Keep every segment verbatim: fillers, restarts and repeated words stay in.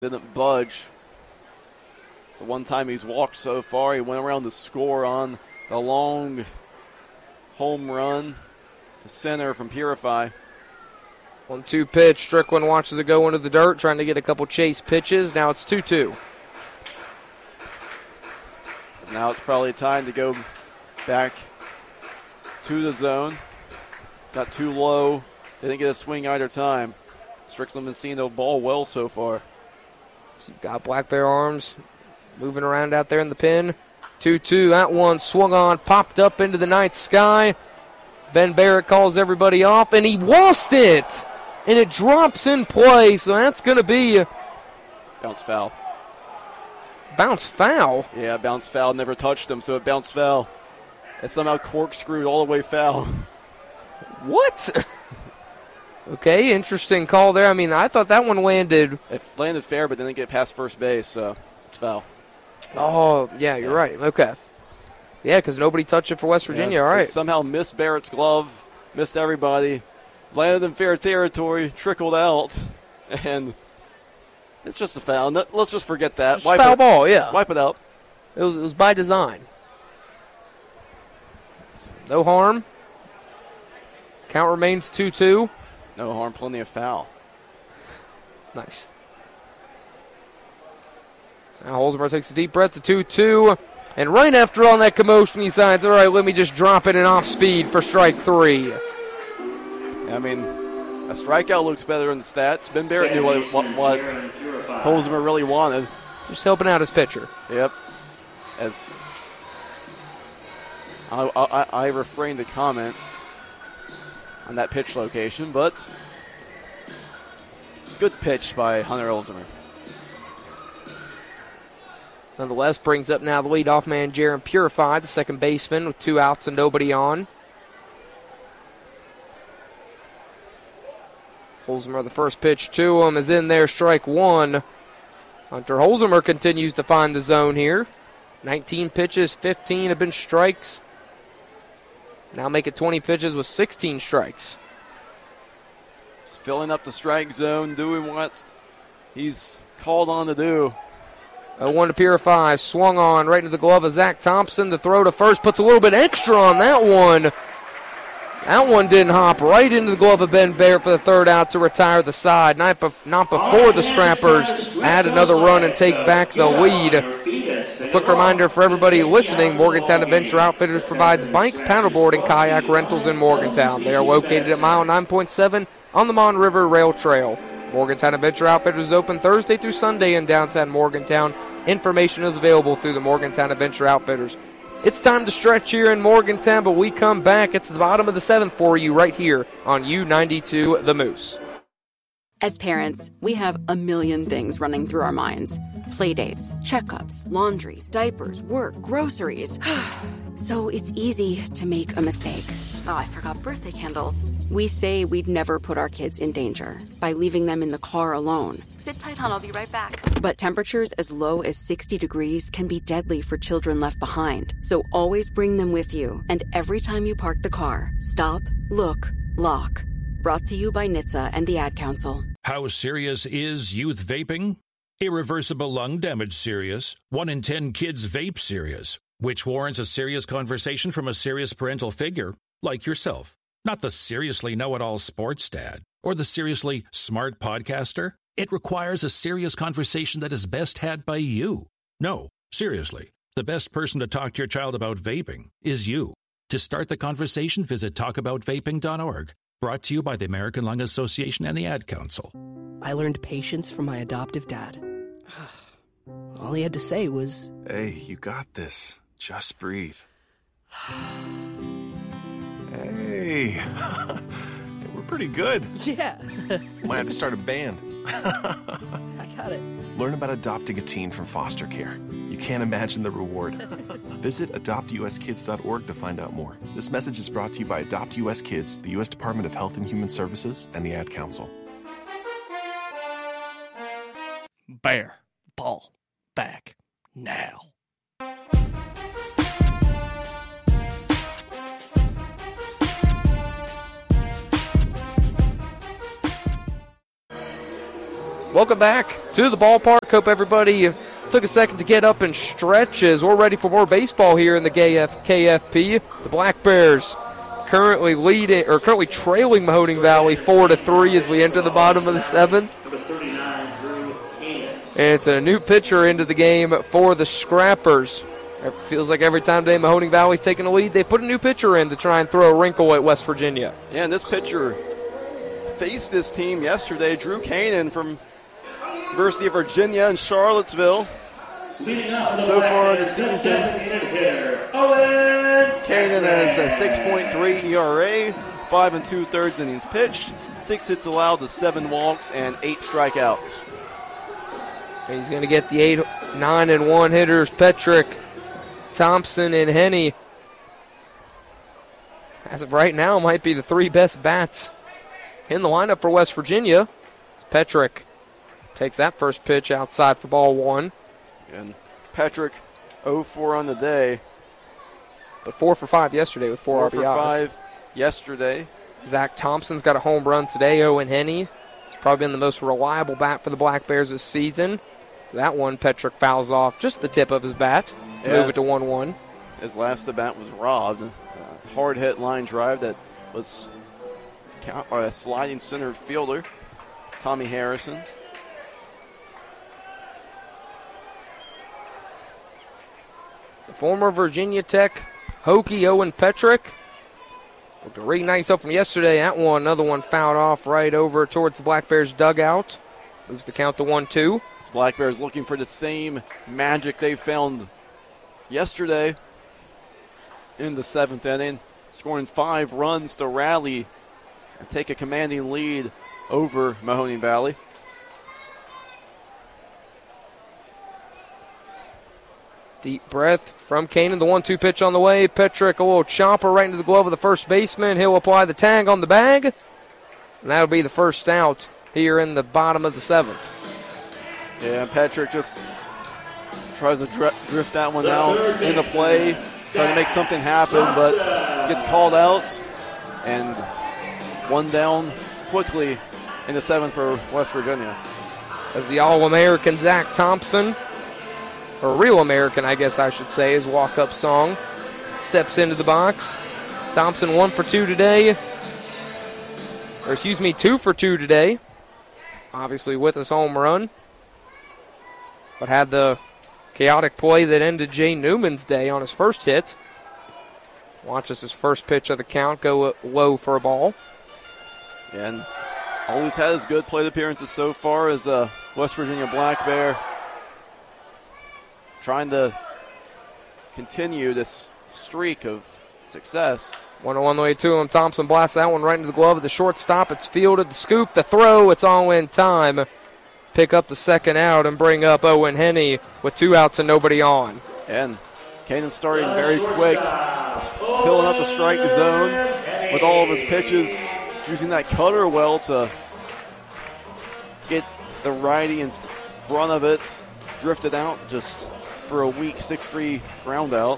didn't budge. It's the one time he's walked so far. He went around to score on the long home run to center from Purify. one two pitch. Strickland watches it go into the dirt, trying to get a couple chase pitches. Now it's two two. Now it's probably time to go back to the zone. Got too low. Didn't get a swing either time. Strickland been seeing the ball well so far. So you've got Black Bear Arms moving around out there in the pen. two two. That one swung on, popped up into the night sky. Ben Barrett calls everybody off, and he lost it. And it drops in play, so that's going to be bounce foul. Bounce foul? Yeah, bounce foul. Never touched him, so it bounced foul. It somehow corkscrewed all the way foul. What? Okay, interesting call there. I mean, I thought that one landed. It landed fair, but didn't get past first base, so it's foul. Oh, yeah, you're yeah. right. Okay. Yeah, because nobody touched it for West Virginia. Yeah, all right. Somehow missed Barrett's glove, missed everybody, landed in fair territory, trickled out, and it's just a foul. No, let's just forget that. Just foul it, ball, yeah. Wipe it out. It was, it was by design. No harm. Count remains two two. No harm, plenty of foul. Nice. Now Holzmer takes a deep breath to two two. And right after all that commotion, he decides, all right, let me just drop it in off speed for strike three. I mean, a strikeout looks better in the stats. Ben Barrett knew what, what, what Holzmer really wanted. Just helping out his pitcher. Yep. As I, I, I refrained to comment on that pitch location, but good pitch by Hunter Holzmer. Nonetheless, brings up now the leadoff man, Jaron Purify, the second baseman, with two outs and nobody on. Holzmer, the first pitch to him, is in there, strike one. Hunter Holzmer continues to find the zone here. nineteen pitches, fifteen have been strikes. Now make it twenty pitches with sixteen strikes. He's filling up the strike zone, doing what he's called on to do. oh one to Purify, swung on right into the glove of Zach Thompson. The throw to first puts a little bit extra on that one. That one didn't hop right into the glove of Ben Barrett for the third out to retire the side. Not, be- not before the Scrappers add another run and take back the lead. A quick reminder for everybody listening, Morgantown Adventure Outfitters provides bike, paddleboard, and kayak rentals in Morgantown. They are located at mile nine point seven on the Mon River Rail Trail. Morgantown Adventure Outfitters is open Thursday through Sunday in downtown Morgantown. Information is available through the Morgantown Adventure Outfitters. It's time to stretch here in Morgantown, but we come back. It's the bottom of the seventh for you right here on U ninety-two The Moose. As parents, we have a million things running through our minds. Playdates, checkups, laundry, diapers, work, groceries. So it's easy to make a mistake. Oh, I forgot birthday candles. We say we'd never put our kids in danger by leaving them in the car alone. Sit tight, hon. I'll be right back. But temperatures as low as sixty degrees can be deadly for children left behind. So always bring them with you. And every time you park the car, stop, look, lock. Brought to you by N H T S A and the Ad Council. How serious is youth vaping? Irreversible lung damage serious. One in ten kids vape serious, which warrants a serious conversation from a serious parental figure like yourself. Not the seriously know-it-all sports dad or the seriously smart podcaster. It requires a serious conversation that is best had by you. No, seriously, the best person to talk to your child about vaping is you. To start the conversation, visit talk about vaping dot org. Brought to you by the American Lung Association and the Ad Council. I learned patience from my adoptive dad. All he had to say was, "Hey, you got this. Just breathe." Hey, we're pretty good. Yeah. Might have to start a band. I got it. Learn about adopting a teen from foster care. You can't imagine the reward. Visit adopt u s kids dot org to find out more. This message is brought to you by Adopt U S Kids, the U S Department of Health and Human Services, and the Ad Council. Bear ball back now. Welcome back to the ballpark. Hope everybody took a second to get up and stretch as we're ready for more baseball here in the K F P. The Black Bears currently leading or currently trailing Mahoning Valley four to three as we enter the bottom of the seventh. And it's a new pitcher into the game for the Scrappers. It feels like every time today Mahoning Valley's taking a lead, they put a new pitcher in to try and throw a wrinkle at West Virginia. Yeah, and this pitcher faced this team yesterday, Drew Kanan from University of Virginia in Charlottesville. So far in the season, Kanan has a six point three E R A, five and two-thirds innings pitched, six hits allowed to seven walks, and eight strikeouts. He's going to get the eight, nine, and one hitters, Petrick, Thompson, and Henney. As of right now, might be the three best bats in the lineup for West Virginia. Petrick takes that first pitch outside for ball one. And Petrick, oh for four on the day. But four for five yesterday with four, four R B Is. for five yesterday. Zach Thompson's got a home run today. Owen Henney has probably been the most reliable bat for the Black Bears this season. So that one, Petrick fouls off just the tip of his bat to yeah. move it to one one. His last at bat was robbed. A hard hit line drive that was count by a sliding center fielder, Tommy Harrison. The former Virginia Tech Hokie Owen Petrick looked a really nice up from yesterday. That one, another one fouled off right over towards the Black Bears dugout. Moves the count to one two. This Black Bears looking for the same magic they found yesterday in the seventh inning, scoring five runs to rally and take a commanding lead over Mahoning Valley. Deep breath from Kanan. The one two pitch on the way. Petrick, a little chopper right into the glove of the first baseman. He'll apply the tag on the bag. And that'll be the first out here in the bottom of the seventh. Yeah, Petrick just tries to dr- drift that one out into play, trying to make something happen, but gets called out. And one down quickly in the seventh for West Virginia. As the All-American Zach Thompson, or real American, I guess I should say, his walk-up song, steps into the box. Thompson one for two today. Or excuse me, two for two today. Obviously with his home run. But had the chaotic play that ended Jay Newman's day on his first hit. Watches his first pitch of the count go low for a ball. And always has good plate appearances so far as a West Virginia Black Bear. Trying to continue this streak of success. one oh one the way to him. Thompson blasts that one right into the glove of the shortstop. It's fielded. The scoop, the throw. It's all in time. Pick up the second out and bring up Owen Henney with two outs and nobody on. And Kanan starting very quick. He's filling up the strike zone with all of his pitches. Using that cutter well to get the righty in front of it. Drifted out just for a weak six three ground out.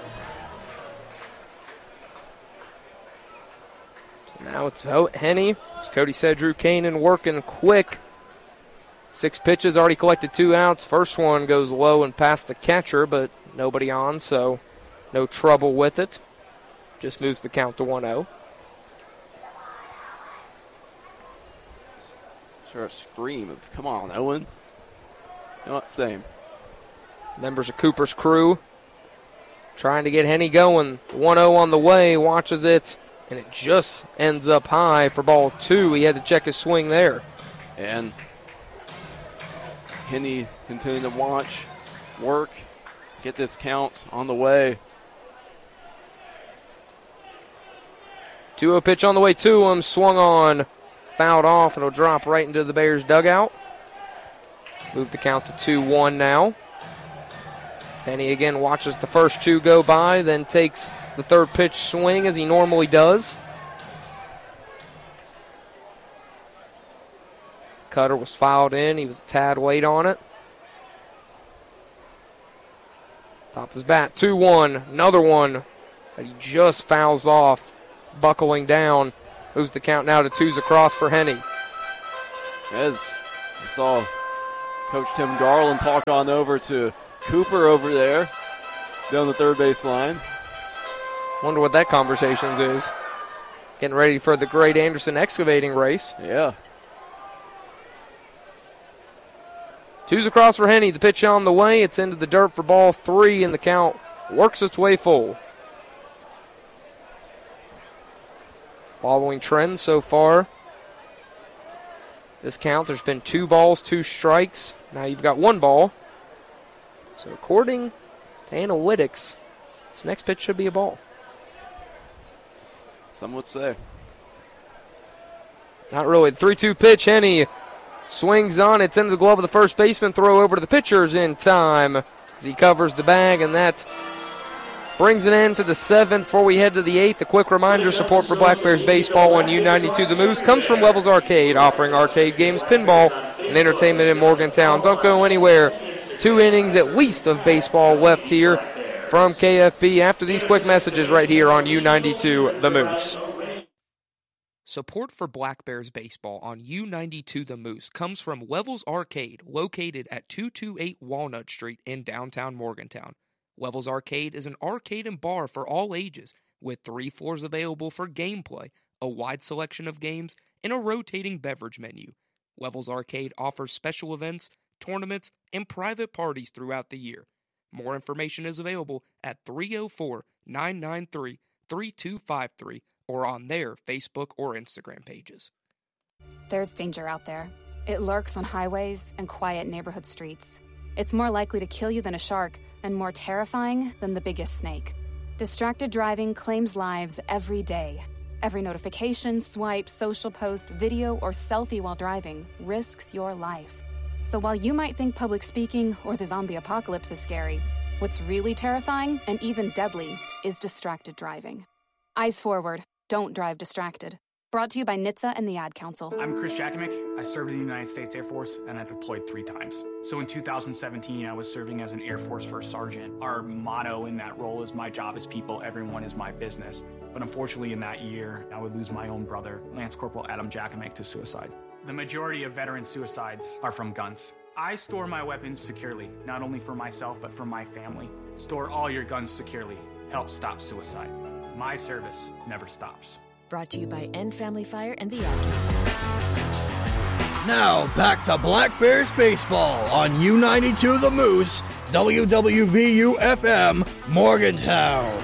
So now it's Henney. As Cody said, Drew Kanan working quick. Six pitches, already collected two outs. First one goes low and past the catcher, but nobody on, so no trouble with it. Just moves the count to one oh. Sure, a scream of, come on, Owen. You know what, same. Members of Cooper's crew trying to get Henney going. one oh on the way, watches it, and it just ends up high for ball two. He had to check his swing there. And Henney continuing to watch, work, get this count on the way. two oh pitch on the way to him, swung on, fouled off, and it'll drop right into the Bears' dugout. Move the count to two one now. Henney again watches the first two go by, then takes the third pitch swing as he normally does. Cutter was fouled in. He was a tad late on it. Top of his bat, two one. Another one that he just fouls off, buckling down. Moves the count now to twos across for Henney. As I saw Coach Tim Garland talk on over to Cooper over there down the third base line. Wonder what that conversation is. Getting ready for the Great Anderson excavating race. Yeah. Two's across for Henny. The pitch on the way. It's into the dirt for ball three, and the count works its way full. Following trends so far. This count, there's been two balls, two strikes. Now you've got one ball. So according to analytics, this next pitch should be a ball. Some would say. Not really. three two pitch. Henny swings on. It's into the glove of the first baseman. Throw over to the pitchers in time as he covers the bag, and that brings an end to the seventh. Before we head to the eighth, a quick reminder, support for Black Bears baseball on U ninety-two The Moose comes from Levels Arcade, offering arcade games, pinball, and entertainment in Morgantown. Don't go anywhere. Two innings at least of baseball left here from K F B after these quick messages right here on U ninety-two The Moose. Support for Black Bears baseball on U ninety-two The Moose comes from Levels Arcade, located at two twenty-eight Walnut Street in downtown Morgantown. Levels Arcade is an arcade and bar for all ages, with three floors available for gameplay, a wide selection of games, and a rotating beverage menu. Levels Arcade offers special events, tournaments, and private parties throughout the year. More information is available at three oh four, nine nine three, three two five three or on their Facebook or Instagram pages. There's danger out there. It lurks on highways and quiet neighborhood streets. It's more likely to kill you than a shark, and more terrifying than the biggest snake. Distracted driving claims lives every day. Every notification, swipe, social post, video, or selfie while driving risks your life. So while you might think public speaking or the zombie apocalypse is scary, what's really terrifying and even deadly is distracted driving. Eyes forward. Don't drive distracted. Brought to you by N H T S A and the Ad Council. I'm Chris Jakimick. I served in the United States Air Force, and I deployed three times. So in two thousand seventeen, I was serving as an Air Force First Sergeant. Our motto in that role is, my job is people, everyone is my business. But unfortunately in that year, I would lose my own brother, Lance Corporal Adam Jakimick, to suicide. The majority of veteran suicides are from guns. I store my weapons securely, not only for myself, but for my family. Store all your guns securely. Help stop suicide. My service never stops. Brought to you by End Family Fire and the Ad Council. Now, back to Black Bears baseball on U ninety-two The Moose, W W V U F M, Morgantown.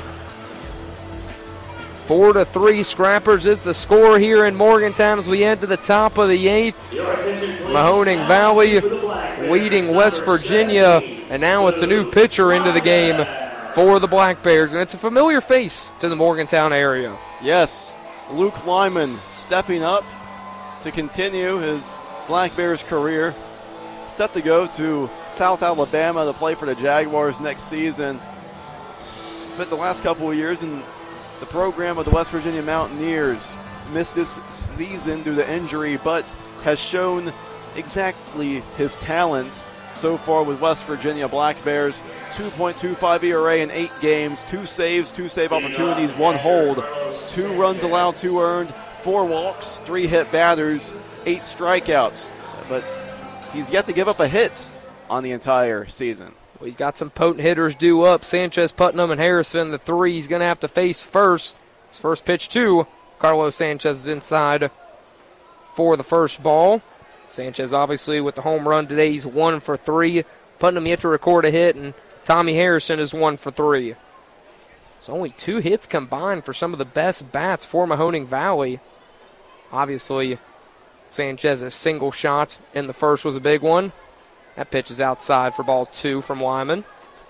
Four to three, Scrappers is the score here in Morgantown as we enter the top of the eighth. Mahoning Valley leading West Virginia, and now it's a new pitcher into the game for the Black Bears, and it's a familiar face to the Morgantown area. Yes, Luke Lyman stepping up to continue his Black Bears career. Set to go to South Alabama to play for the Jaguars next season. Spent the last couple of years in the program of the West Virginia Mountaineers. Missed this season due to injury, but has shown exactly his talent so far with West Virginia Black Bears. two point two five E R A in eight games, two saves, two save opportunities, one hold, two runs allowed, two earned, four walks, three hit batters, eight strikeouts. But he's yet to give up a hit on the entire season. Well, he's got some potent hitters due up. Sanchez, Putnam, and Harrison, the three he's going to have to face first. His first pitch to Carlos Sanchez is inside for the first ball. Sanchez obviously with the home run today, he's one for three. Putnam yet to record a hit, and Tommy Harrison is one for three. So only two hits combined for some of the best bats for Mahoning Valley. Obviously, Sanchez's single shot in the first was a big one. That pitch is outside for ball two from Lyman.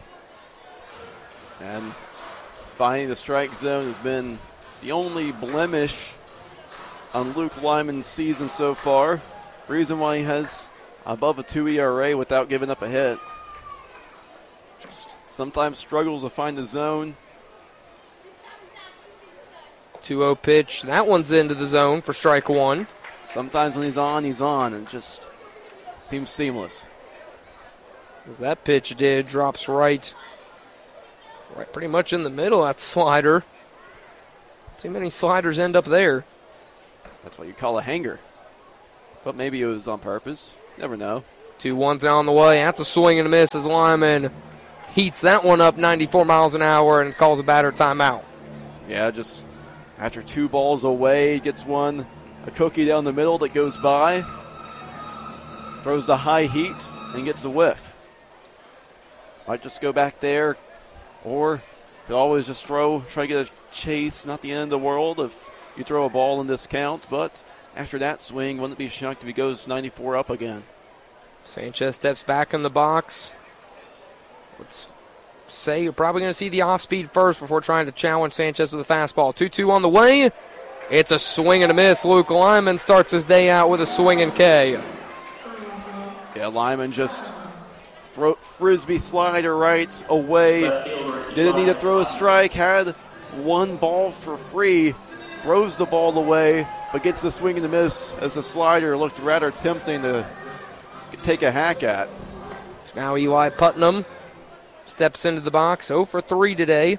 And finding the strike zone has been the only blemish on Luke Lyman's season so far. Reason why he has above a two E R A without giving up a hit. Just sometimes struggles to find the zone. two oh pitch. That one's into the zone for strike one. Sometimes when he's on, he's on, and just seems seamless. As that pitch did, drops right, right pretty much in the middle. That slider. Too many sliders end up there. That's what you call a hanger. But maybe it was on purpose. Never know. Two ones on the way. That's a swing and a miss as Lyman heats that one up ninety-four miles an hour and calls a batter timeout. Yeah, just after two balls away, gets one, a cookie down the middle that goes by, throws the high heat, and gets a whiff. Might just go back there, or could always just throw, try to get a chase. Not the end of the world if you throw a ball in this count, but after that swing, wouldn't be shocked if he goes ninety-four up again. Sanchez steps back in the box. Let's say you're probably going to see the off-speed first before trying to challenge Sanchez with a fastball. two two on the way. It's a swing and a miss. Luke Lyman starts his day out with a swing and K. Yeah, Lyman just throw frisbee slider right away. Didn't need to throw a strike. Had one ball for free. Throws the ball away, but gets the swing and the miss as the slider looked rather tempting to take a hack at. Now Eli Putnam steps into the box. oh for three today.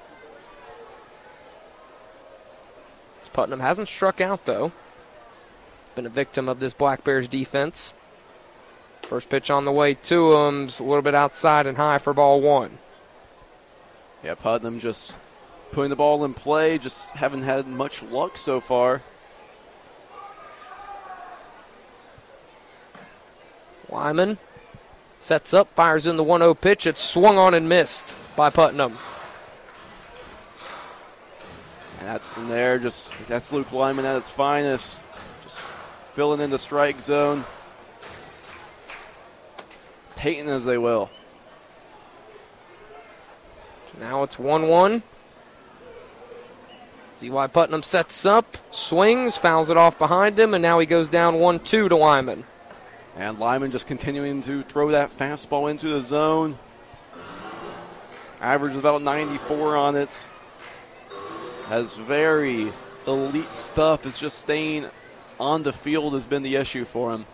Putnam hasn't struck out, though. Been a victim of this Black Bears defense. First pitch on the way to him's a little bit outside and high for ball one. Yeah, Putnam just putting the ball in play, just haven't had much luck so far. Lyman sets up, fires in the one oh pitch. It's swung on and missed by Putnam. And that from there, just that's Luke Lyman at its finest. Just filling in the strike zone. Hating as they will. Now it's one one. See why Putnam sets up, swings, fouls it off behind him, and now he goes down one two to Lyman. And Lyman just continuing to throw that fastball into the zone. Average is about ninety-four on it. Has very elite stuff. It's just staying on the field has been the issue for him.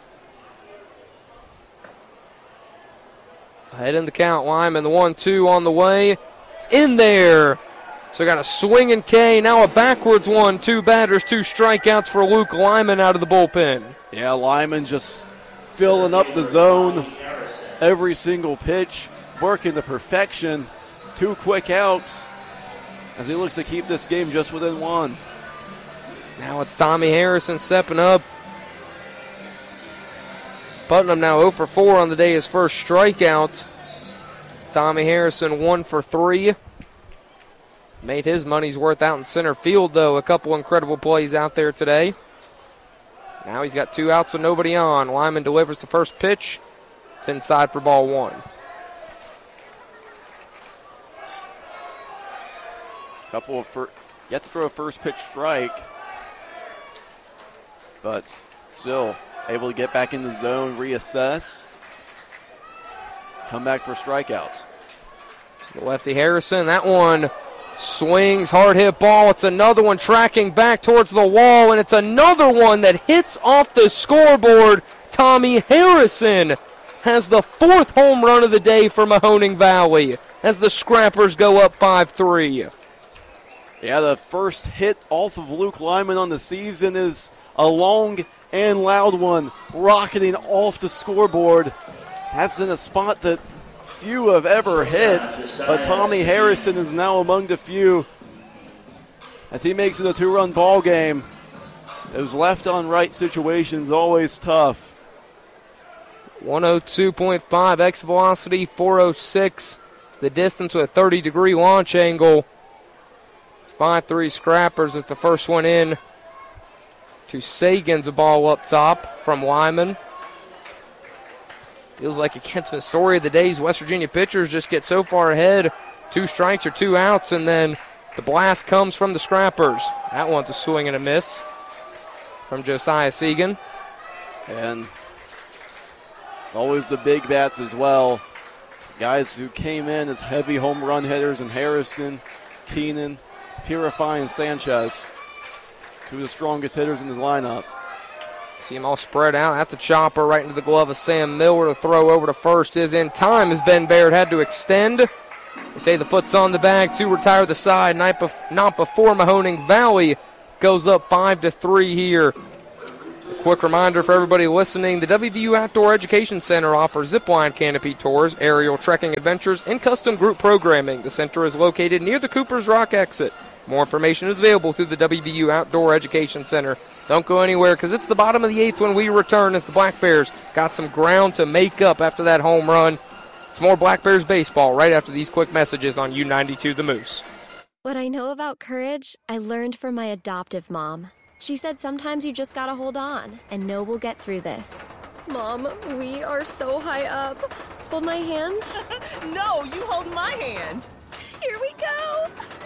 Ahead in the count, Lyman, the one two on the way. It's in there. So got a swing and K. Now a backwards one. Two batters, two strikeouts for Luke Lyman out of the bullpen. Yeah, Lyman just filling up the zone. Every single pitch, working to perfection. Two quick outs as he looks to keep this game just within one. Now it's Tommy Harrison stepping up. Putnam now oh for four on the day, his first strikeout. Tommy Harrison one for three. Made his money's worth out in center field, though. A couple incredible plays out there today. Now he's got two outs and nobody on. Lyman delivers the first pitch. It's inside for ball one. Couple of fir- yet to throw a first pitch strike, but still able to get back in the zone, reassess, come back for strikeouts. The lefty Harrison, that one swings, hard hit ball. It's another one tracking back towards the wall, and it's another one that hits off the scoreboard. Tommy Harrison has the fourth home run of the day for Mahoning Valley as the Scrappers go up five three. Yeah, the first hit off of Luke Lyman on the season is a long and loud one, rocketing off the scoreboard. That's in a spot that few have ever hit, but Tommy Harrison is now among the few as he makes it a two-run ball game. Those left-on-right situations always tough. one oh two point five X velocity, four oh six. It's the distance with a thirty-degree launch angle. It's five three Scrappers. It's the first one in to Sagan's a ball up top from Lyman. Feels like against the story of the days, West Virginia pitchers just get so far ahead. Two strikes or two outs, and then the blast comes from the Scrappers. That one's a swing and a miss from Josiah Segan. And it's always the big bats as well. Guys who came in as heavy home run hitters in Harrison, Keenan, Purify, and Sanchez. Two of the strongest hitters in the lineup. See them all spread out. That's a chopper right into the glove of Sam Miller. To throw over to first is in time as Ben Baird had to extend. They say the foot's on the bag to retire the side. Not before Mahoning Valley goes up five to three here A quick reminder for everybody listening, the W V U Outdoor Education Center offers zipline canopy tours, aerial trekking adventures, and custom group programming. The center is located near the Cooper's Rock exit. More information is available through the W V U Outdoor Education Center. Don't go anywhere because it's the bottom of the eighth when we return as the Black Bears got some ground to make up after that home run. It's more Black Bears baseball right after these quick messages on U ninety-two The Moose. What I know about courage, I learned from my adoptive mom. She said sometimes you just gotta hold on and know we'll get through this. Mom, we are so high up. Hold my hand. No, you hold my hand. Here we go.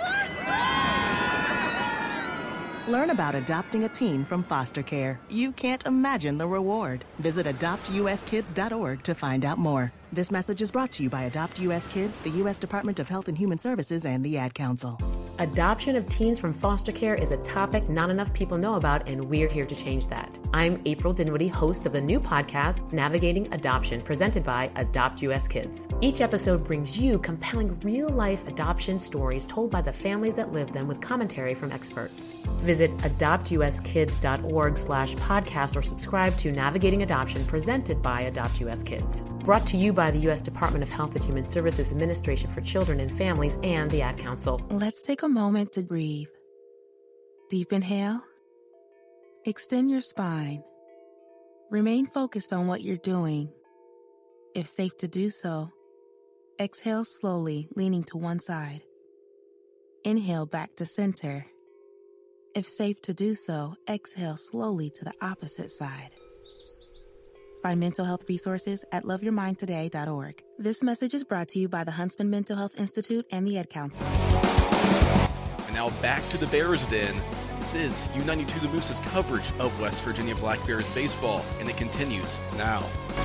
Learn about adopting a teen from foster care. You can't imagine the reward. Visit adopt u s kids dot org to find out more. This message is brought to you by Adopt U S Kids, the U S Department of Health and Human Services, and the Ad Council. Adoption of teens from foster care is a topic not enough people know about, and we're here to change that. I'm April Dinwiddie, host of the new podcast, Navigating Adoption, presented by Adopt U S Kids. Each episode brings you compelling real-life adoption stories told by the families that live them with commentary from experts. Visit adopt u s kids dot org slash podcast or subscribe to Navigating Adoption, presented by Adopt U S Kids. Brought to you by the U S Department of Health and Human Services Administration for Children and Families and the Ad Council. Let's take a moment to breathe. Deep inhale. Extend your spine. Remain focused on what you're doing. If safe to do so, exhale slowly, leaning to one side. Inhale back to center. If safe to do so, exhale slowly to the opposite side. Find mental health resources at love your mind today dot org. This message is brought to you by the Huntsman Mental Health Institute and the Ad Council. And now back to the Bears Den. This is U ninety-two The Moose's coverage of West Virginia Black Bears baseball, and it continues now.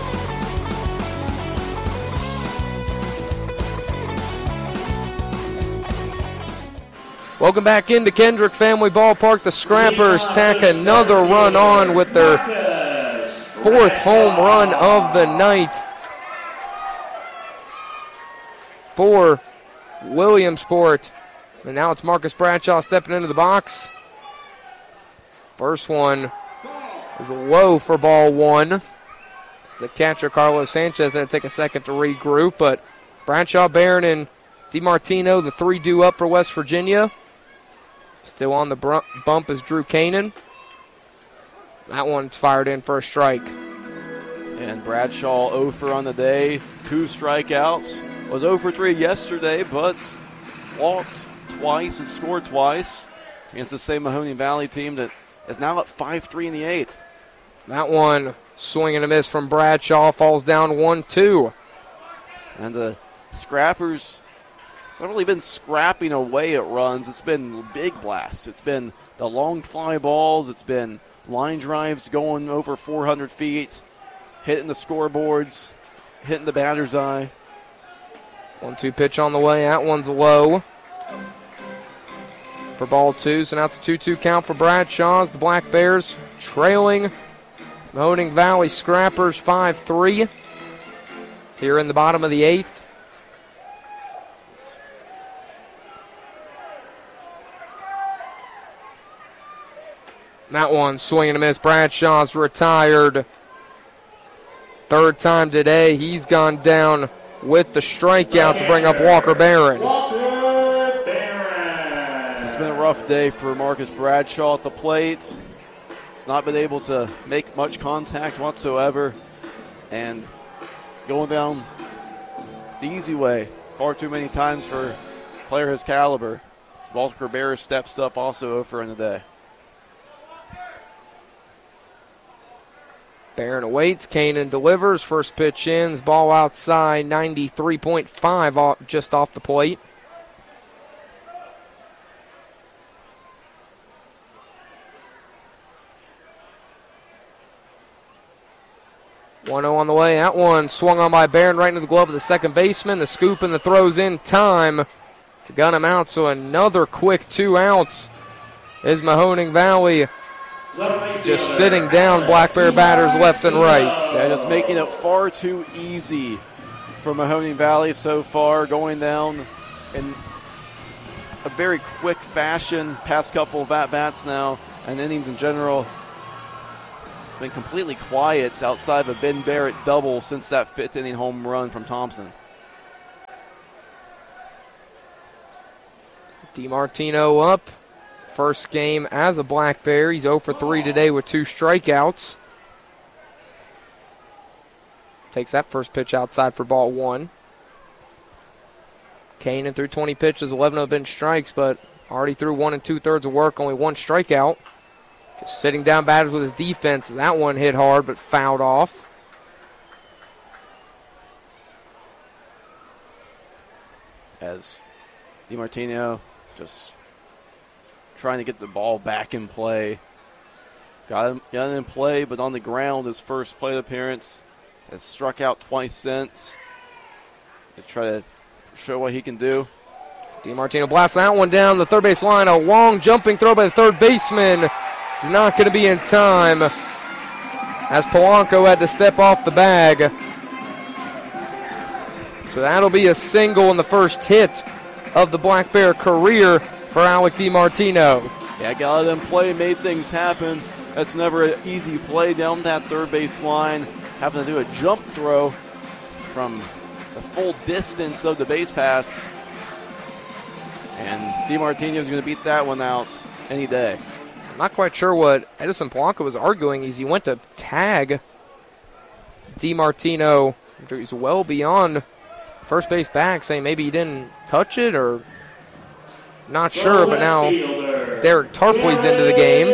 Welcome back into Kendrick Family Ballpark. The Scrappers tack another run on with their fourth home run of the night for Williamsport. And now it's Marcus Bradshaw stepping into the box. First one is low for ball one. So the catcher, Carlos Sanchez, going to take a second to regroup. But Bradshaw, Barron, and DiMartino, the three due up for West Virginia. Still on the br- bump is Drew Kanan. That one's fired in for a strike. And Bradshaw oh for on the day. Two strikeouts. Was oh for three yesterday, but walked twice and scored twice against the same Mahoney Valley team that is now up five three in the eighth. That one, swing and a miss from Bradshaw, falls down one two. And the Scrappers, it's not really been scrapping away at runs. It's been big blasts. It's been the long fly balls. It's been line drives going over four hundred feet, hitting the scoreboards, hitting the batter's eye. one two pitch on the way. That one's low for ball two. So now it's a two two count for Bradshaw's. The Black Bears trailing Mahoning Valley Scrappers five three here in the bottom of the eighth. That one, swing and a miss. Bradshaw's retired. Third time today. He's gone down with the strikeout to bring up Walker Barron. Walker Barron. It's been a rough day for Marcus Bradshaw at the plate. He's not been able to make much contact whatsoever. And going down the easy way far too many times for a player his caliber. Walker Barron steps up also over in the day. Barron awaits. Kanan delivers. First pitch ins. Ball outside. ninety-three point five off, just off the plate. one oh on the way. That one swung on by Barron right into the glove of the second baseman. The scoop and the throws in time to gun him out. So another quick two outs is Mahoning Valley just sitting down Black Bear batters left and right. Yeah, just making it far too easy for Mahoning Valley so far, going down in a very quick fashion, past couple of at-bats now, and innings in general. It's been completely quiet outside of a Ben Barrett double since that fifth inning home run from Thompson. DiMartino up. First game as a Black Bear. He's oh for three today with two strikeouts. Takes that first pitch outside for ball one. Kanan threw twenty pitches, eleven have been strikes, but already threw one and two-thirds of work, only one strikeout. Just sitting down batters with his defense. That one hit hard but fouled off. As DiMartino just trying to get the ball back in play. Got him, got him in play, but on the ground, his first plate appearance. Has struck out twice since. Let's try to show what he can do. DiMartino blasts that one down the third base line. A long jumping throw by the third baseman. It's not going to be in time as Polanco had to step off the bag. So that'll be a single in the first hit of the Black Bear career for Alec DiMartino. Yeah, got him in play, made things happen. That's never an easy play down that third base line. Having to do a jump throw from the full distance of the base paths. And DiMartino is going to beat that one out any day. I'm not quite sure what Edison Polanco was arguing as he went to tag DiMartino. He's well beyond first base back, saying maybe he didn't touch it or not sure, but now Derek Tarpley's into the game.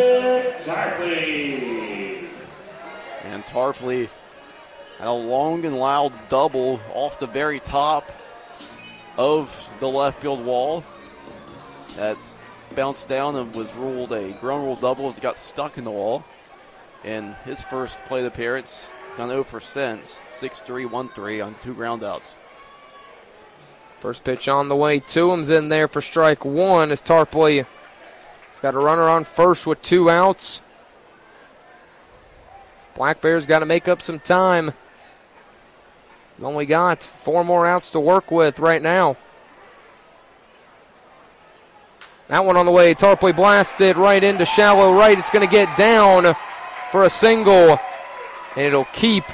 And Tarpley had a long and loud double off the very top of the left field wall. That's bounced down and was ruled a ground rule double as it got stuck in the wall. In his first plate appearance, gone oh for since, six three, one three on two groundouts. First pitch on the way to him's in there for strike one as Tarpley has got a runner on first with two outs. Black Bears got to make up some time. We've only got four more outs to work with right now. That one on the way. Tarpley blasted right into shallow right. It's going to get down for a single, and it'll keep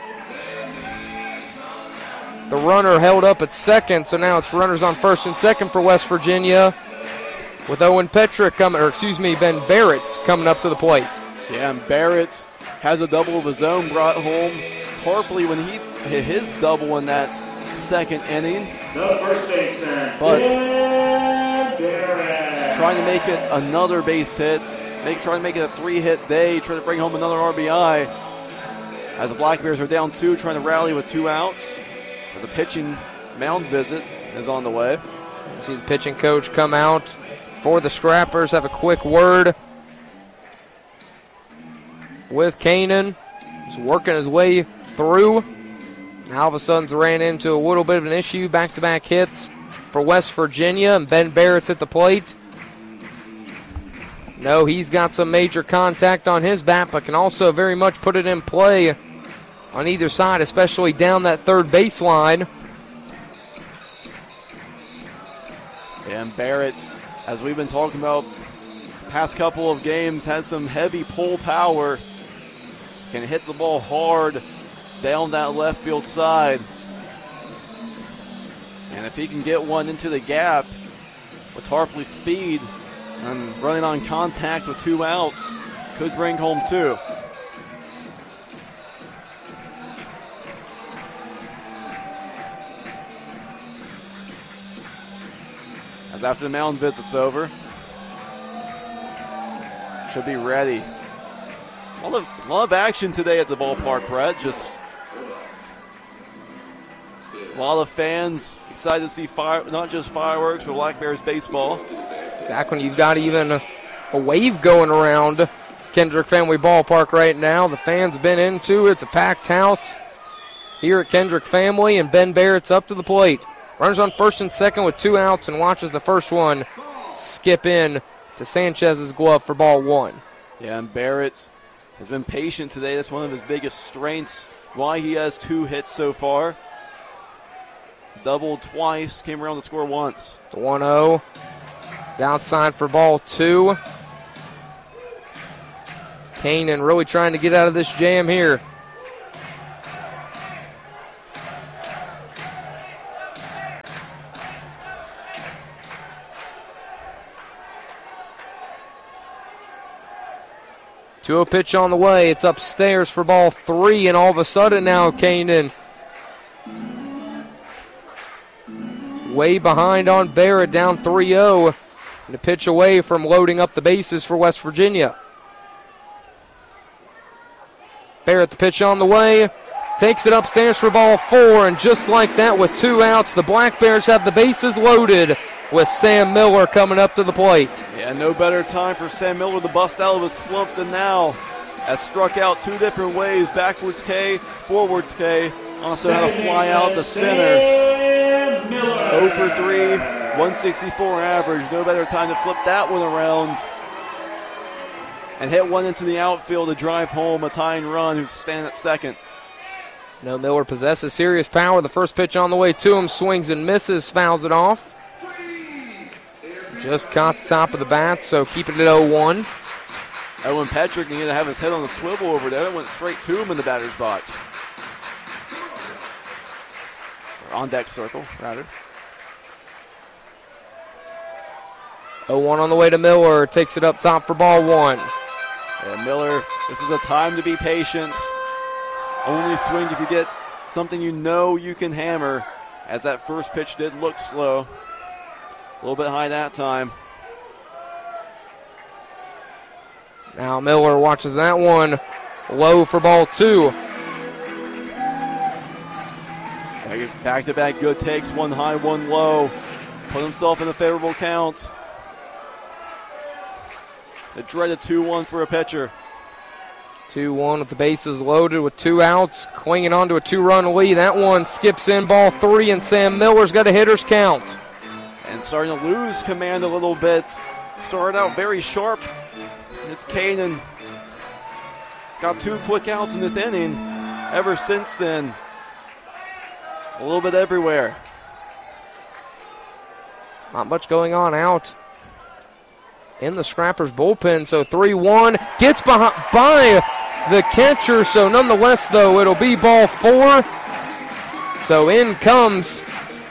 the runner held up at second. So now it's runners on first and second for West Virginia with Owen Petrick coming, or excuse me, Ben Barrett's coming up to the plate. Yeah, and Barrett has a double of his own brought home. Tarpley, when he hit his double in that second inning, the first baseman, but Ben Barrett, trying to make it another base hit, make trying to make it a three-hit day, trying to bring home another R B I. As the Black Bears are down two, trying to rally with two outs. As a pitching mound visit is on the way. See the pitching coach come out for the Scrappers, have a quick word with Kanan. He's working his way through. Now all of a sudden ran into a little bit of an issue. Back-to-back hits for West Virginia, and Ben Barrett's at the plate. No, he's got some major contact on his bat, but can also very much put it in play on either side, especially down that third baseline. And Barrett, as we've been talking about past couple of games, has some heavy pull power. Can hit the ball hard down that left field side. And if he can get one into the gap with Tarpley's speed and running on contact with two outs, could bring home two. As after the mound visit's over, should be ready. A lot of, a lot of action today at the ballpark, Brett. Just a lot of fans excited to see fire, not just fireworks, but Black Bears baseball. Exactly. You've got even a, a wave going around Kendrick Family Ballpark right now. The fans been into it. It's a packed house here at Kendrick Family, and Ben Barrett's up to the plate. Runners on first and second with two outs and watches the first one skip in to Sanchez's glove for ball one. Yeah, and Barrett has been patient today. That's one of his biggest strengths, why he has two hits so far. Doubled twice, came around to score once. It's one oh. He's outside for ball two. Kanan really trying to get out of this jam here. two oh pitch on the way. It's upstairs for ball three, and all of a sudden now Kanan way behind on Barrett, down three oh. And a pitch away from loading up the bases for West Virginia. Barrett, the pitch on the way, takes it upstairs for ball four, and just like that with two outs, the Black Bears have the bases loaded with Sam Miller coming up to the plate. Yeah, no better time for Sam Miller to bust out of his slump than now. Has struck out two different ways, backwards K, forwards K. Also had a fly out the center. oh for three, one sixty-four average. No better time to flip that one around and hit one into the outfield to drive home a tying run, who's standing at second. No, Miller possesses serious power. The first pitch on the way to him, swings and misses, fouls it off. Just caught the top of the bat, so keeping it at oh one. Owen Petrick needed to have his head on the swivel over there. It went straight to him in the batter's box. Or on deck circle, rather. oh one on the way to Miller. Takes it up top for ball one. Yeah, Miller, this is a time to be patient. Only swing if you get something you know you can hammer, as that first pitch did look slow. A little bit high that time. Now Miller watches that one low for ball two. Back-to-back good takes, one high, one low. Put himself in a favorable count. The dreaded two one for a pitcher. two one with the bases loaded with two outs, clinging on to a two-run lead. That one skips in ball three, and Sam Miller's got a hitter's count. And starting to lose command a little bit. Started out very sharp. It's Kanan. Got two quick outs in this inning. Ever since then, a little bit everywhere. Not much going on out in the Scrappers bullpen. So three one gets behind, by the catcher. So nonetheless, though, it'll be ball four. So in comes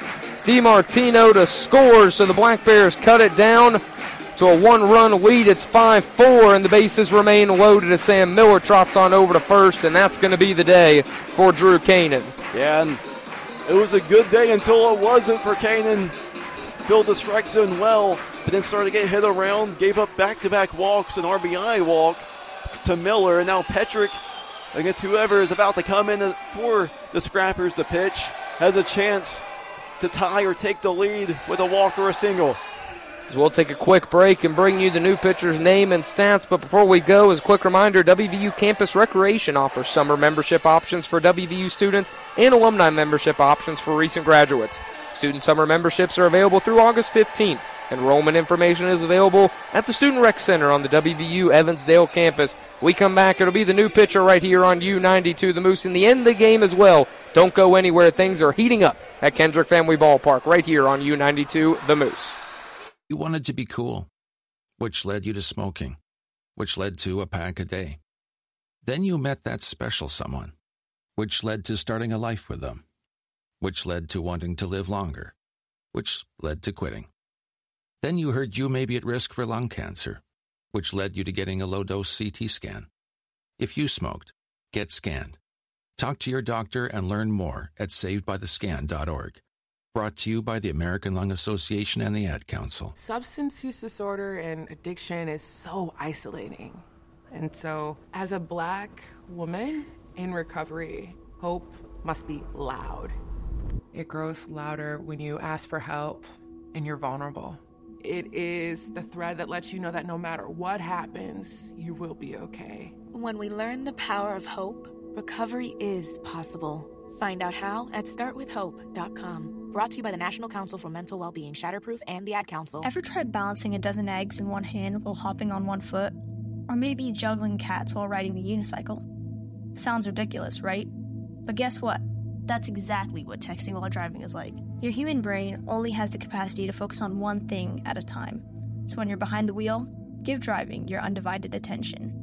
DiMartino to score, so the Black Bears cut it down to a one-run lead. It's five four, and the bases remain loaded as Sam Miller trots on over to first, and that's going to be the day for Drew Kanan. Yeah, and it was a good day until it wasn't for Kanan. Filled the strike zone well, but then started to get hit around, gave up back-to-back walks, an R B I walk to Miller, and now Petrick against whoever is about to come in for the Scrappers to pitch has a chance to tie or take the lead with a walk or a single. So we'll take a quick break and bring you the new pitcher's name and stats. But before we go, as a quick reminder, W V U Campus Recreation offers summer membership options for W V U students and alumni membership options for recent graduates. Student summer memberships are available through August fifteenth. Enrollment information is available at the Student Rec Center on the W V U Evansdale campus. We come back, it'll be the new pitcher right here on U ninety-two The Moose in the end of the game as well. Don't go anywhere. Things are heating up at Kendrick Family Ballpark right here on U ninety-two The Moose. You wanted to be cool, which led you to smoking, which led to a pack a day. Then you met that special someone, which led to starting a life with them, which led to wanting to live longer, which led to quitting. Then you heard you may be at risk for lung cancer, which led you to getting a low-dose C T scan. If you smoked, get scanned. Talk to your doctor and learn more at saved by the scan dot org. Brought to you by the American Lung Association and the Ad Council. Substance use disorder and addiction is so isolating. And so, as a black woman in recovery, hope must be loud. It grows louder when you ask for help and you're vulnerable. It is the thread that lets you know that no matter what happens, you will be okay. When we learn the power of hope, recovery is possible. Find out how at start with hope dot com. Brought to you by the National Council for Mental Wellbeing, Shatterproof, and the Ad Council. Ever tried balancing a dozen eggs in one hand while hopping on one foot? Or maybe juggling cats while riding the unicycle? Sounds ridiculous, right? But guess what? That's exactly what texting while driving is like. Your human brain only has the capacity to focus on one thing at a time. So when you're behind the wheel, give driving your undivided attention.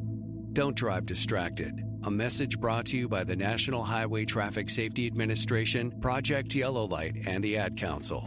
Don't drive distracted. A message brought to you by the National Highway Traffic Safety Administration, Project Yellow Light, and the Ad Council.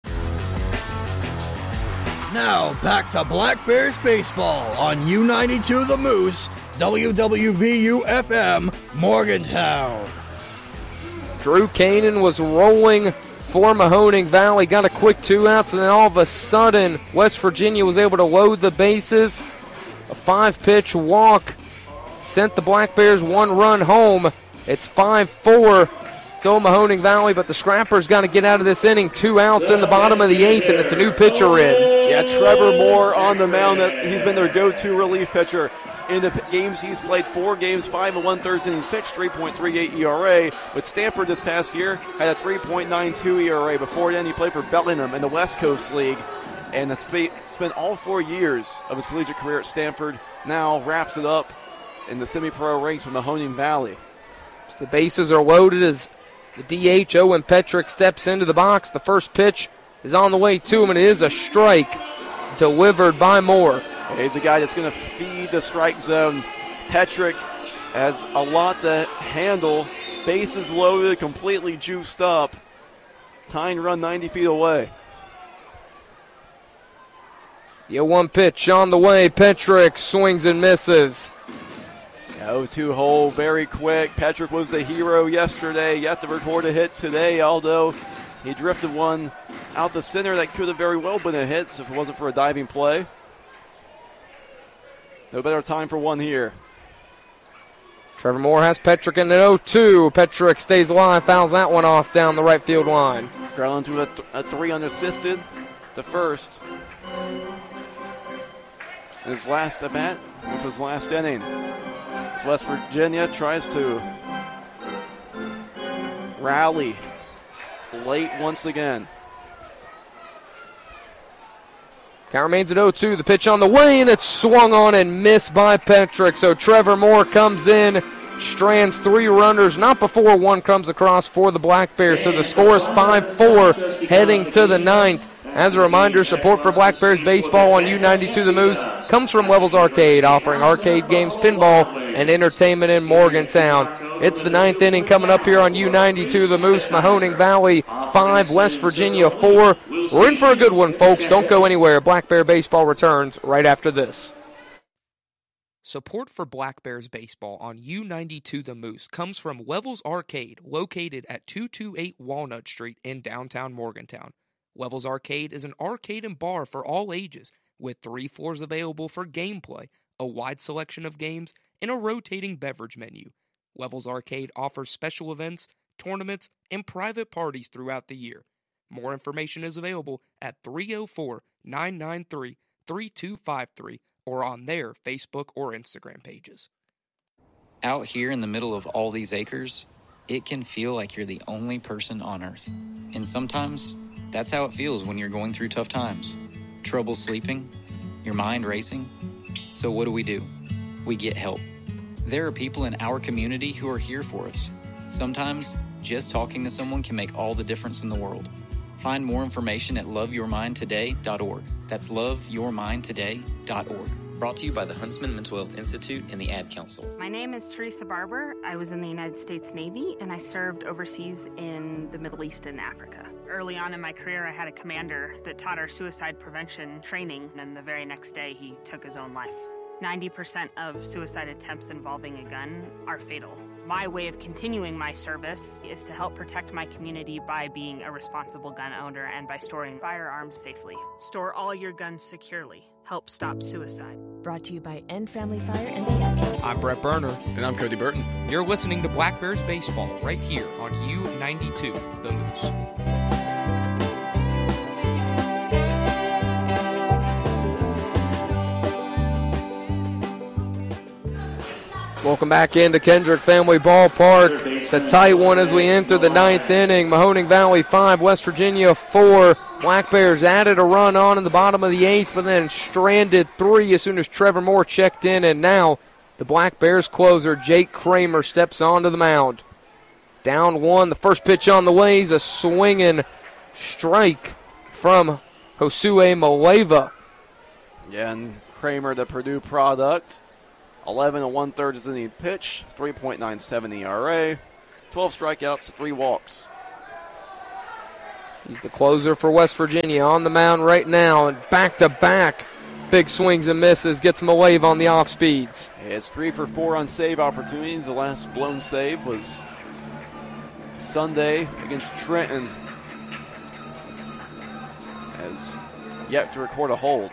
Now, back to Black Bears baseball on U ninety-two The Moose, W W V U F M, Morgantown. Drew Cannon was rolling for Mahoning Valley, got a quick two outs, and then all of a sudden, West Virginia was able to load the bases. A five-pitch walk sent the Black Bears one run home. It's five four, still Mahoning Valley, but the Scrappers got to get out of this inning. Two outs in the bottom of the eighth, and it's a new pitcher in. Yeah, Trevor Moore on the mound. He's been their go-to relief pitcher. In the games he's played, four games, five and one-thirds innings pitched, three point three eight E R A. With Stanford this past year, had a three point nine two E R A. Before then, he played for Bellingham in the West Coast League. And has spent all four years of his collegiate career at Stanford. Now wraps it up in the semi-pro ranks with Mahoning Valley. The bases are loaded as the D H, Owen Petrick, steps into the box. The first pitch is on the way to him, and it is a strike delivered by Moore. He's a guy that's going to feed the strike zone. Petrick has a lot to handle. Bases loaded, completely juiced up. Tying run ninety feet away. The oh one pitch on the way. Petrick swings and misses. oh two hole, very quick. Petrick was the hero yesterday. Yet to record a hit today, although he drifted one out the center that could have very well been a hit if it wasn't for a diving play. No better time for one here. Trevor Moore has Petrick in an oh two. Petrick stays alive, fouls that one off down the right field line. Ground to a, th- a three unassisted. The first. His last at bat, which was last inning. As West Virginia tries to rally late once again. Count remains at oh two. The pitch on the way, and it's swung on and missed by Petrick. So Trevor Moore comes in, strands three runners, not before one comes across for the Black Bears. So the score is five four heading to the ninth. As a reminder, support for Black Bears baseball on U ninety-two The Moose comes from Levels Arcade, offering arcade games, pinball, and entertainment in Morgantown. It's the ninth inning coming up here on U ninety-two The Moose. Mahoning Valley five, West Virginia four. We're in for a good one, folks. Don't go anywhere. Black Bear baseball returns right after this. Support for Black Bears baseball on U ninety-two The Moose comes from Levels Arcade, located at two twenty-eight Walnut Street in downtown Morgantown. Levels Arcade is an arcade and bar for all ages, with three floors available for gameplay, a wide selection of games, and a rotating beverage menu. Levels Arcade offers special events, tournaments, and private parties throughout the year. More information is available at three oh four, nine nine three, three two five three or on their Facebook or Instagram pages. Out here in the middle of all these acres, it can feel like you're the only person on Earth. And sometimes, that's how it feels when you're going through tough times. Trouble sleeping, your mind racing. So what do we do? We get help. There are people in our community who are here for us. Sometimes, just talking to someone can make all the difference in the world. Find more information at love your mind today dot org. That's love your mind today dot org. Brought to you by the Huntsman Mental Health Institute and the Ad Council. My name is Teresa Barber. I was in the United States Navy, and I served overseas in the Middle East and Africa. Early on in my career, I had a commander that taught our suicide prevention training, and the very next day, he took his own life. ninety percent of suicide attempts involving a gun are fatal. My way of continuing my service is to help protect my community by being a responsible gun owner and by storing firearms safely. Store all your guns securely. Help stop suicide. Brought to you by End Family Fire and the Ad Council. I'm Brett Berner. And I'm Cody Burton. You're listening to Black Bears Baseball right here on U ninety-two The Moose. Welcome back into Kendrick Family Ballpark. It's a tight one as we enter the ninth inning. Mahoning Valley five, West Virginia four. Black Bears added a run on in the bottom of the eighth, but then stranded three as soon as Trevor Moore checked in. And now the Black Bears closer, Jake Kramer, steps onto the mound. Down one, the first pitch on the way is a swinging strike from Josue Maleva. Yeah, and Kramer, the Purdue product, eleven and one-third is in the pitch, three point nine seven E R A, twelve strikeouts, three walks. He's the closer for West Virginia on the mound right now, and back-to-back big swings and misses, gets him a wave on the off-speeds. It's three for four on save opportunities. The last blown save was Sunday against Trenton. Has yet to record a hold.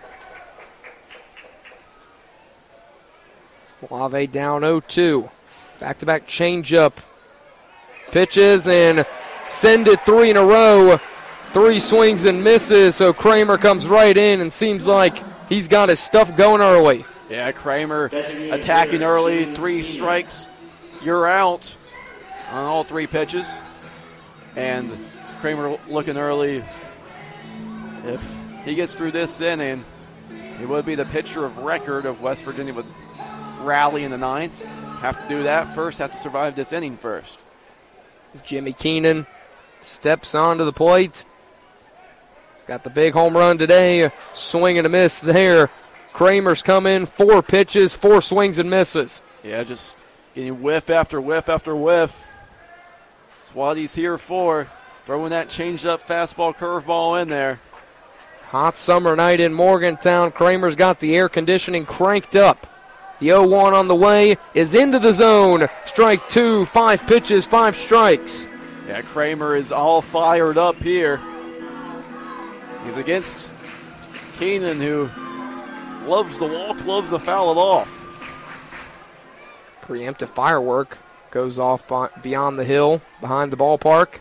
Suave down oh two. Back-to-back changeup. Pitches and send it three in a row. Three swings and misses, so Kramer comes right in and seems like he's got his stuff going early. Yeah, Kramer attacking early. Three strikes. You're out on all three pitches. And Kramer looking early. If he gets through this inning, he would be the pitcher of record of West Virginia would rally in the ninth. Have to do that first, have to survive this inning first. Jimmy Keenan steps onto the plate. He's got the big home run today. Swing and a miss there. Kramer's come in, four pitches, four swings and misses. Yeah, just getting whiff after whiff after whiff. That's what he's here for. Throwing that changed up fastball curveball in there. Hot summer night in Morgantown. Kramer's got the air conditioning cranked up. The oh one on the way is into the zone. Strike two, five pitches, five strikes. Yeah, Kramer is all fired up here. He's against Keenan, who loves the walk, loves to foul it off. Preemptive firework goes off beyond the hill, behind the ballpark.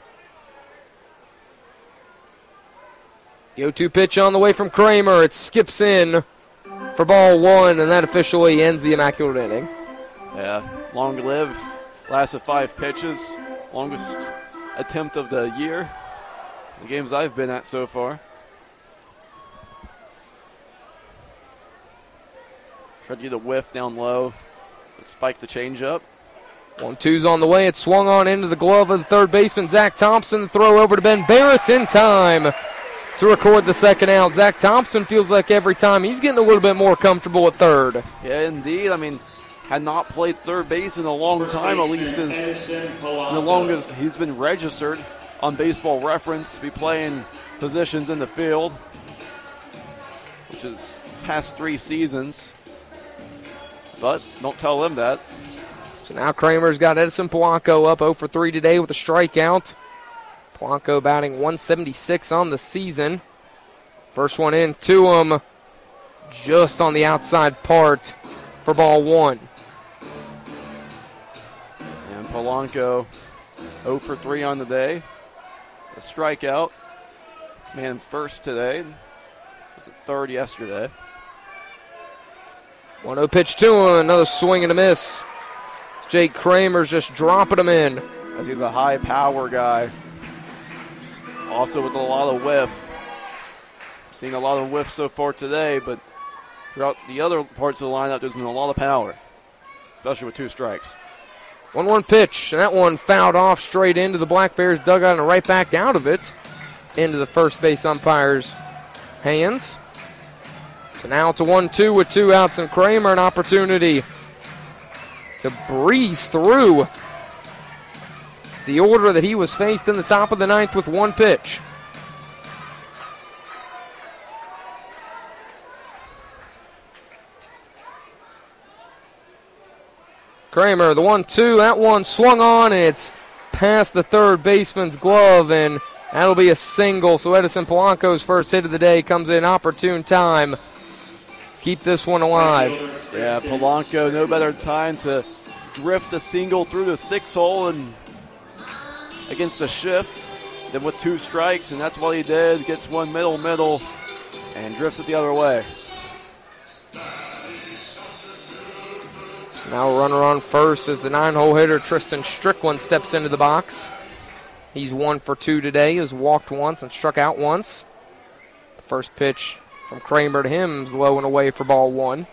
The oh two pitch on the way from Kramer. It skips in for ball one, and that officially ends the immaculate inning. Yeah, long live. Lasted five pitches. Longest attempt of the year. The games I've been at so far. Tried to get a whiff down low. Spike the changeup. One two's on the way. It's swung on into the glove of the third baseman, Zach Thompson. The throw over to Ben Barrett's in time to record the second out. Zach Thompson feels like every time he's getting a little bit more comfortable at third. Yeah, indeed. I mean, had not played third base in a long time, at least since the longest he's been registered on Baseball Reference to be playing positions in the field, which is past three seasons. But don't tell them that. So now Kramer's got Edison Polanco up oh for three today with a strikeout. Polanco batting one seventy-six on the season. First one in to him, just on the outside part for ball one. And Polanco oh for three on the day. A strikeout. Man first today. Was it third yesterday? one oh pitch to him, another swing and a miss. Jake Kramer's just dropping him in. As he's a high power guy. Also with a lot of whiff. Seen a lot of whiff so far today, but throughout the other parts of the lineup, there's been a lot of power, especially with two strikes. one one pitch, and that one fouled off straight into the Black Bears dugout and right back out of it into the first base umpire's hands. So now it's a one two with two outs, and Kramer an opportunity to breeze through the order that he was faced in the top of the ninth with one pitch. Kramer, the one two, that one swung on, and it's past the third baseman's glove, and that'll be a single. So Edison Polanco's first hit of the day comes in opportune time. Keep this one alive. Yeah, Polanco, no better time to drift a single through the six hole and against a shift than with two strikes, and that's what he did. Gets one middle, middle, and drifts it the other way. So now a runner on first as the nine-hole hitter Tristan Strickland steps into the box. He's one for two today. Has walked once and struck out once. The first pitch from Kramer to him is low and away for ball one.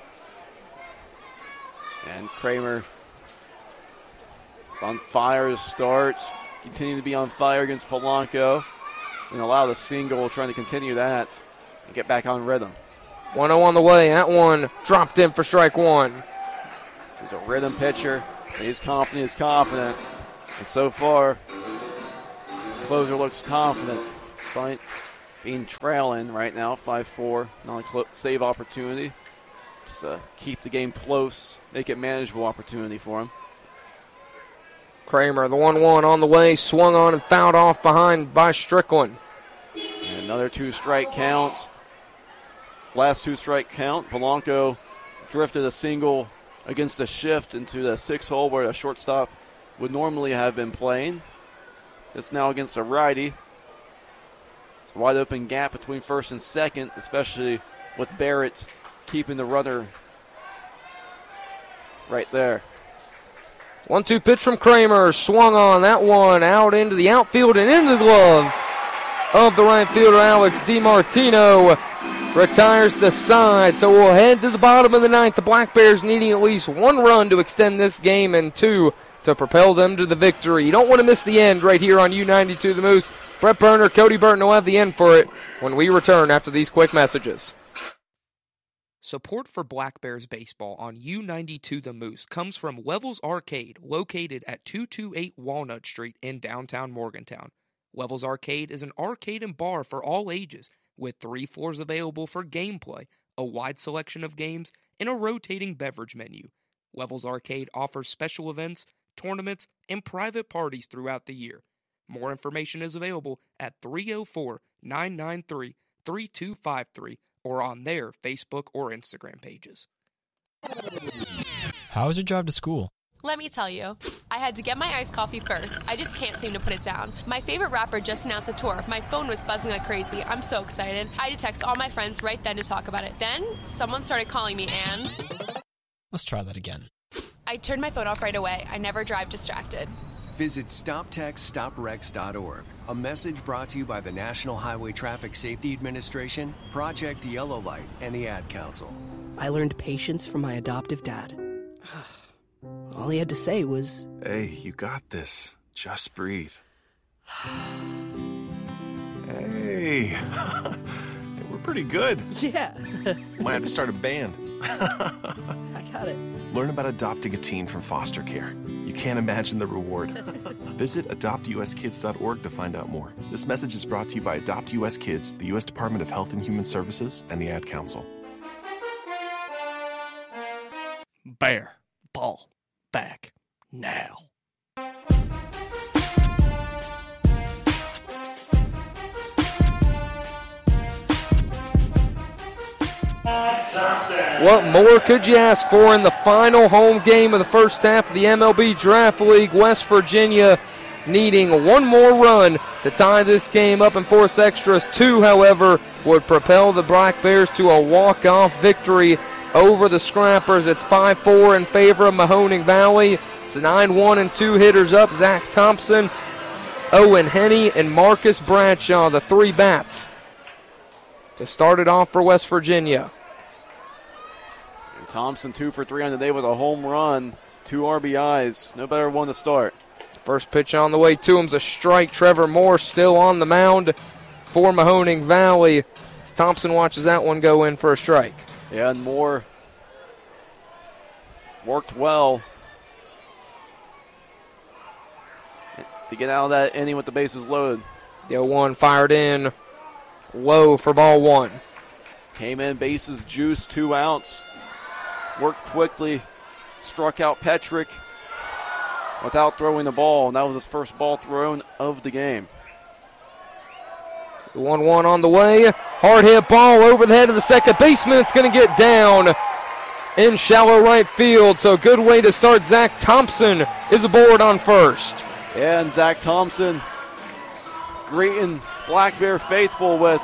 And Kramer is on fire to start. Continue to be on fire against Polanco. And allow the single, trying to continue that and get back on rhythm. one oh on the way. That one dropped in for strike one. He's a rhythm pitcher. He's confident. He's confident. And so far, the closer looks confident despite being trailing right now, five four. Not a clo- save opportunity. Just to keep the game close, make it manageable opportunity for him. Kramer, the one one on the way, swung on and fouled off behind by Strickland. And another two-strike count. Last two-strike count. Polanco drifted a single against a shift into the six-hole where a shortstop would normally have been playing. It's now against a righty. It's a wide open gap between first and second, especially with Barrett keeping the runner right there. one two pitch from Kramer, swung on that one out into the outfield and into the glove of the right fielder, Alex DiMartino. Retires the side, so we'll head to the bottom of the ninth. The Black Bears needing at least one run to extend this game and two to propel them to the victory. You don't want to miss the end right here on U ninety-two The Moose. Brett Burner, Cody Burton will have the end for it when we return after these quick messages. Support for Black Bears baseball on U ninety-two The Moose comes from Wevels Arcade, located at two two eight Walnut Street in downtown Morgantown. Wevels Arcade is an arcade and bar for all ages, with three floors available for gameplay, a wide selection of games, and a rotating beverage menu. Wevels Arcade offers special events, tournaments, and private parties throughout the year. More information is available at three oh four, nine nine three, three two five three or on their Facebook or Instagram pages. How was your drive to school? Let me tell you, I had to get my iced coffee first. I just can't seem to put it down. My favorite rapper just announced a tour. My phone was buzzing like crazy. I'm so excited. I had to text all my friends right then to talk about it. Then, someone started calling me and... Let's try that again. I turned my phone off right away. I never drive distracted. Visit stop text stop wrecks dot org. A message brought to you by the National Highway Traffic Safety Administration, Project Yellow Light, and the Ad Council. I learned patience from my adoptive dad. All he had to say was, "Hey, you got this. Just breathe." Hey, we're pretty good. Yeah. Might have to start a band. I got it. Learn about adopting a teen from foster care. You can't imagine the reward. Visit adopt u s kids dot org to find out more. This message is brought to you by Adopt U S Kids, the U S Department of Health and Human Services, and the Ad Council. Bear ball back now. What more could you ask for in the final home game of the first half of the M L B Draft League? West Virginia needing one more run to tie this game up and force extras. Two, however, would propel the Black Bears to a walk-off victory over the Scrappers. It's five four in favor of Mahoning Valley. It's nine one and two hitters up. Zach Thompson, Owen Henney, and Marcus Bradshaw, the three bats to start it off for West Virginia. And Thompson two for three on the day with a home run, two R B Is. No better one to start. First pitch on the way to him's a strike. Trevor Moore still on the mound for Mahoning Valley as Thompson watches that one go in for a strike. Yeah, and Moore worked well to get out of that inning with the bases loaded. The oh one fired in low for ball one. Came in, bases juice, two outs. Worked quickly, struck out Petrick without throwing the ball, and that was his first ball thrown of the game. one one on the way. Hard hit ball over the head of the second baseman. It's going to get down in shallow right field. So good way to start. Zach Thompson is aboard on first. Yeah, and Zach Thompson greeting Black Bear faithful with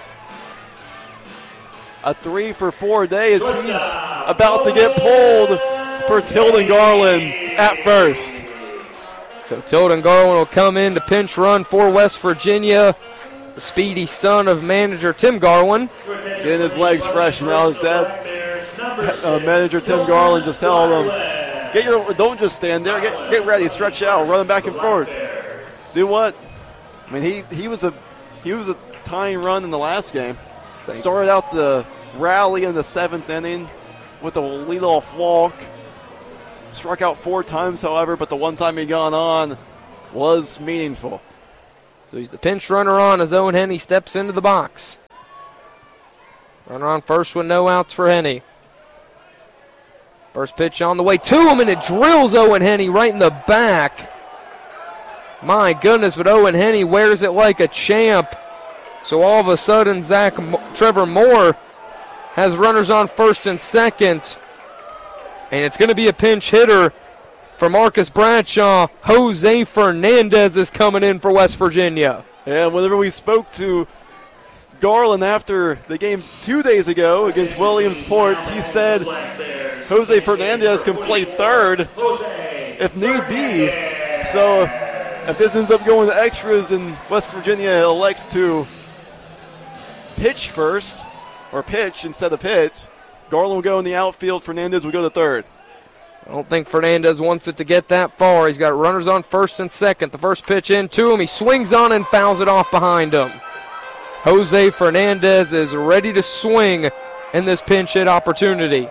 a three for four day as he's about to get pulled for Tilden Garland at first. So Tilden Garland will come in to pinch run for West Virginia. The speedy son of manager Tim Garland. Getting his legs fresh now. His dad, uh, manager Tim Garland, just telling him, "Get your, don't just stand there. Get, get ready, stretch out, run back and forth. Do what?" I mean, he he was a he was a tying run in the last game. Started out the rally in the seventh inning with a leadoff walk. struck out four times, however, but the one time he got on was meaningful. So he's the pinch runner on as Owen Henney steps into the box. Runner on first with no outs for Henney. First pitch on the way to him, and it drills Owen Henney right in the back. My goodness, but Owen Henney wears it like a champ. So all of a sudden, Zach Trevor Moore has runners on first and second. And it's going to be a pinch hitter for Marcus Bradshaw. Jose Fernandez is coming in for West Virginia. And whenever we spoke to Garland after the game two days ago against Williamsport, he said Jose Fernandez can play third if need be. So if this ends up going to extras and West Virginia elects to pitch first, or pitch instead of hit, Garland will go in the outfield, Fernandez will go to third. I don't think Fernandez wants it to get that far. He's got runners on first and second. The first pitch in to him. He swings on and fouls it off behind him. Jose Fernandez is ready to swing in this pinch hit opportunity.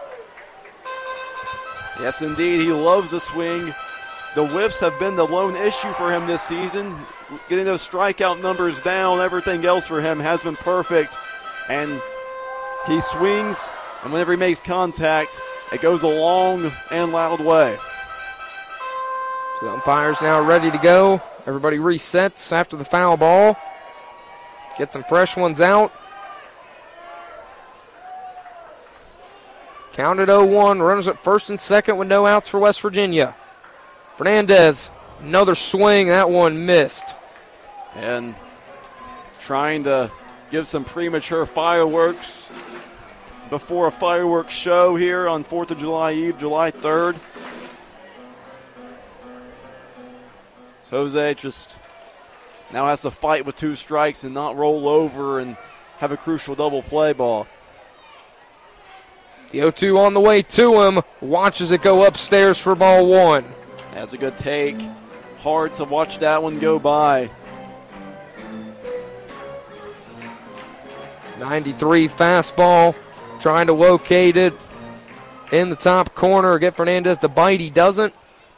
Yes, indeed. He loves the swing. The whiffs have been the lone issue for him this season. Getting those strikeout numbers down, everything else for him has been perfect. And he swings, and whenever he makes contact, it goes a long and loud way. So the umpire's now ready to go. Everybody resets after the foul ball. Get some fresh ones out. Counted oh one. Runners at first and second with no outs for West Virginia. Fernandez, another swing. That one missed. And trying to give some premature fireworks before a fireworks show here on fourth of July Eve, July third. So Jose just now has to fight with two strikes and not roll over and have a crucial double play ball. The oh two on the way to him. Watches it go upstairs for ball one. That's a good take. Hard to watch that one go by. ninety-three fastball. Trying to locate it in the top corner. Get Fernandez to bite. He doesn't.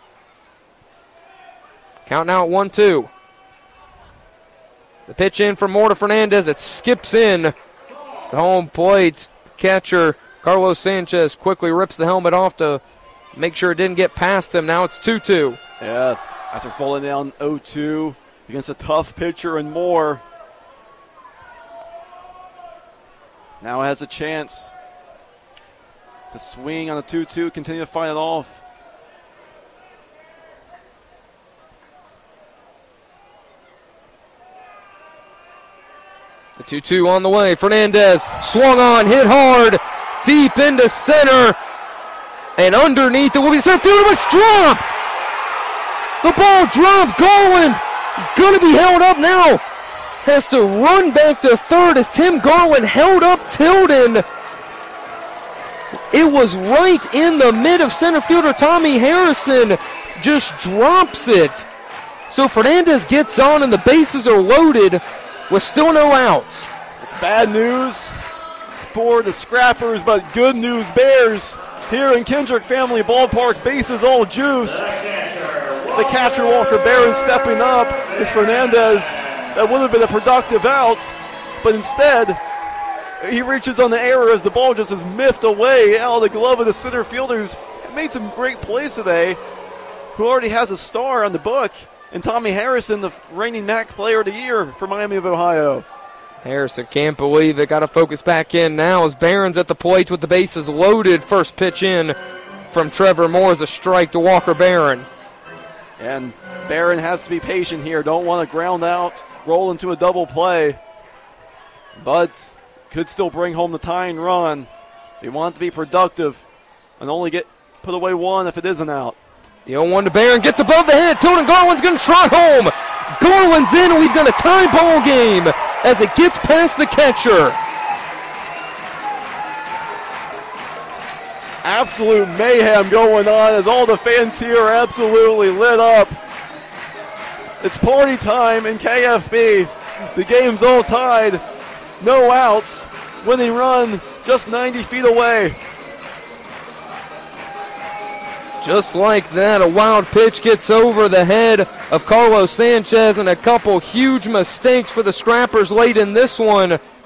Counting out one two. The pitch in for Moore to Fernandez. It skips in to home plate. Catcher Carlos Sanchez quickly rips the helmet off to make sure it didn't get past him. Now it's two two. Yeah, after falling down oh two against a tough pitcher and Moore. Now has a chance to swing on the two two, continue to fight it off. The two two on the way. Fernandez swung on, hit hard, deep into center, and underneath it will be center fielder, but it's dropped. The ball dropped. Garland is going to be held up now. Has to run back to third as Tim Garland held up Tilden. It was right in the mid of center fielder Tommy Harrison. Just drops it. So Fernandez gets on and the bases are loaded with still no outs. It's bad news for the Scrappers, but good news Bears here in Kendrick Family Ballpark. Bases all juiced. The catcher Walker Barron stepping up is Fernandez. That would have been a productive out, but instead, he reaches on the error as the ball just is miffed away out of the glove of the center fielder who's made some great plays today, who already has a star on the book, and Tommy Harrison, the reigning M A C Player of the Year for Miami of Ohio. Harrison can't believe it. Got to focus back in now as Barron's at the plate with the bases loaded. First pitch in from Trevor Moore is a strike to Walker Barron. And Barron has to be patient here. Don't want to ground out, roll into a double play, but could still bring home the tying run. We want to be productive and only get put away one if it is an out. The oh one to Barron gets above the head. Tilden Garland's going to trot home. Garland's in, and we've got a tie ball game as it gets past the catcher. Absolute mayhem going on as all the fans here are absolutely lit up. It's party time in K F B. The game's all tied. No outs. Winning run just ninety feet away. Just like that, a wild pitch gets over the head of Carlos Sanchez, and a couple huge mistakes for the Scrappers late in this one.